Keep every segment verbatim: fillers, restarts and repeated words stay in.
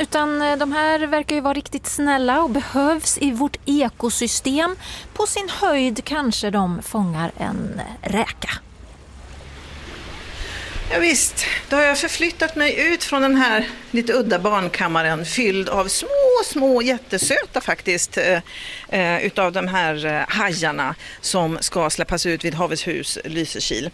utan de här verkar ju vara riktigt snälla och behövs i vårt ekosystem. På sin höjd kanske de fångar en räka. Ja visst, då har jag förflyttat mig ut från den här lite udda barnkammaren fylld av små, små, jättesöta faktiskt eh, utav de här eh, hajarna som ska släppas ut vid Havets hus, Lysekil.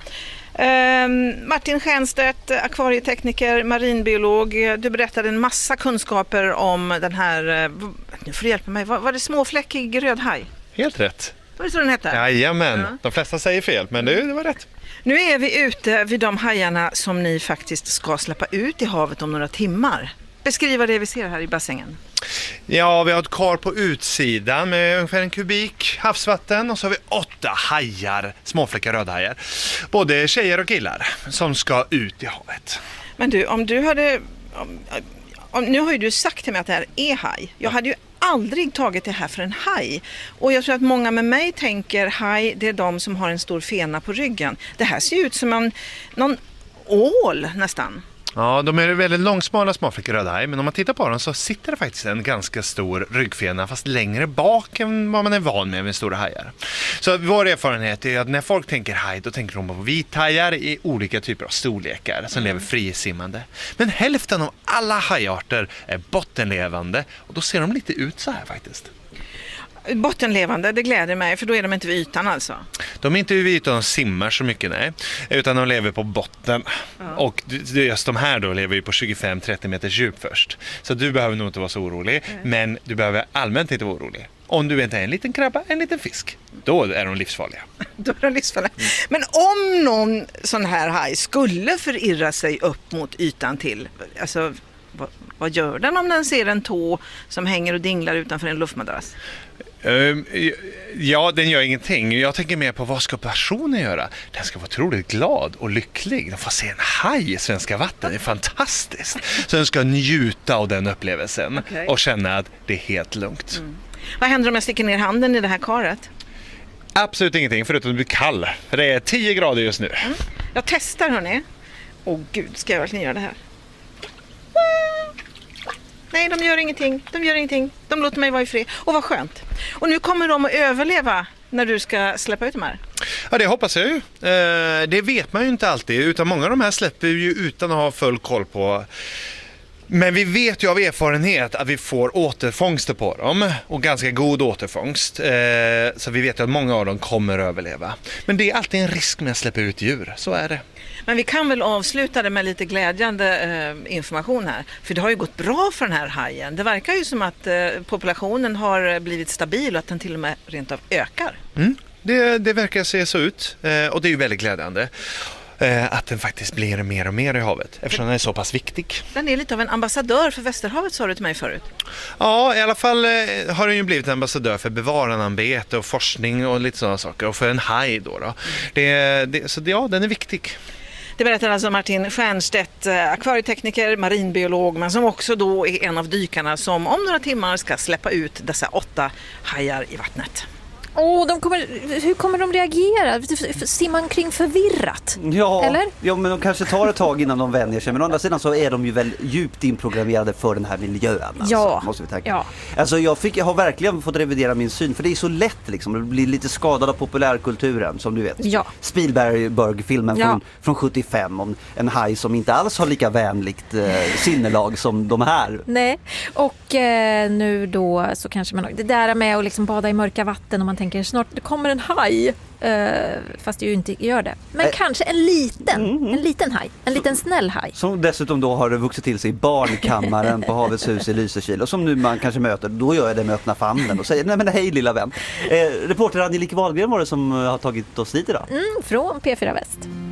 Eh, Martin Stiernstedt, akvarietekniker, marinbiolog, du berättade en massa kunskaper om den här, eh, nu får du hjälpa mig, var, var det småfläckig rödhaj? Helt rätt. Var det så den hette? Jajamän, ja. De flesta säger fel, men det, det var rätt. Nu är vi ute vid de hajarna som ni faktiskt ska släppa ut i havet om några timmar. Beskriva det vi ser här i bassängen. Ja, vi har ett kar på utsidan med ungefär en kubik havsvatten och så har vi åtta hajar, småfläckar rödhajar. Både tjejer och killar som ska ut i havet. Men du, om du hade... Om, om, nu har ju du sagt till mig att det här är haj. Jag hade ju aldrig tagit det här för en haj. Och jag tror att många med mig tänker haj, det är de som har en stor fena på ryggen. Det här ser ut som en, någon ål nästan. Ja, de är väldigt långsmala småfläckar rödhaj, men om man tittar på dem så sitter det faktiskt en ganska stor ryggfena fast längre bak än vad man är van med med stora hajar. Så vår erfarenhet är att när folk tänker haj, då tänker de på vithajar i olika typer av storlekar som lever frisimmande. Men hälften av alla hajarter är bottenlevande och då ser de lite ut så här faktiskt. Bottenlevande, det gläder mig, för då är de inte vid ytan alltså. De är inte vid ytan och simmar så mycket, nej, utan de lever på botten. Ja. Och just de här då lever ju på tjugofem till trettio meters djup först. Så du behöver nog inte vara så orolig, nej. Men du behöver allmänt inte vara orolig. Om du inte är en liten krabba, en liten fisk, då är de livsfarliga. Då är de livsfarliga. Mm. Men om någon sån här haj skulle förirra sig upp mot ytan till, alltså vad, vad gör den om den ser en tå som hänger och dinglar utanför en luftmadrass? Uh, ja, den gör ingenting. Jag tänker mer på vad ska personen göra. Den ska vara otroligt glad och lycklig. De får se en haj i svenska vatten. Det är fantastiskt. Så den ska njuta av den upplevelsen, okay. Och känna att det är helt lugnt. Mm. Vad händer om jag sticker ner handen i det här karet? Absolut ingenting, förutom att det blir kall. För det är tio grader just nu. Mm. Jag testar, hörni. Åh gud, ska jag verkligen göra det här? Nej, de gör ingenting. De gör ingenting. De låter mig vara i fred. Och vad skönt. Och nu kommer de att överleva när du ska släppa ut de här. Ja, det hoppas jag ju. Eh, det vet man ju inte alltid. Utan många av de här släpper ju utan att ha full koll på. Men vi vet ju av erfarenhet att vi får återfångster på dem. Och ganska god återfångst. Eh, så vi vet ju att många av dem kommer att överleva. Men det är alltid en risk med att släppa ut djur. Så är det. Men vi kan väl avsluta det med lite glädjande eh, information här. För det har ju gått bra för den här hajen. Det verkar ju som att eh, populationen har blivit stabil och att den till och med rent av ökar. Mm, det, det verkar se så ut. Eh, och det är ju väldigt glädjande. Eh, att den faktiskt blir mer och mer i havet. Eftersom den är så pass viktig. Den är lite av en ambassadör för Västerhavet, sa du till mig förut. Ja, i alla fall eh, har den ju blivit en ambassadör för bevarandearbete och forskning och lite sådana saker. Och för en haj då. då. Mm. Det, det, så ja, den är viktig. Det berättar alltså Martin Stiernstedt, akvarietekniker, marinbiolog, men som också då är en av dykarna som om några timmar ska släppa ut dessa åtta hajar i vattnet. Åh, de kommer, hur kommer de reagera? Ser man kring förvirrat? Ja, eller? Ja, men de kanske tar ett tag innan de vänjer sig. Men å andra sidan så är de ju väl djupt inprogrammerade för den här miljön. Alltså, ja. Måste vi tänka. Ja. Alltså jag, fick, jag har verkligen fått revidera min syn. För det är så lätt liksom. Det blir lite skadad av populärkulturen, som du vet. Ja. Spielberg-filmen ja. från, från sjuttiofem om en haj som inte alls har lika vänligt eh, sinnelag som de här. Nej, och eh, nu då så kanske man... Det där med att liksom bada i mörka vatten och man tänker snart det kommer en haj. Uh, fast det ju inte gör det. Men äh. kanske en liten, mm. en liten haj. En liten snäll haj. Som dessutom då har vuxit till sig i barnkammaren på Havets hus i Lysekil. Och som nu man kanske möter, då gör jag det med öppna famnen och säger, nej men hej lilla vän. Eh, reporter Angelique Wahlgren var det som har tagit oss dit idag. Mm, från P fyra Väst.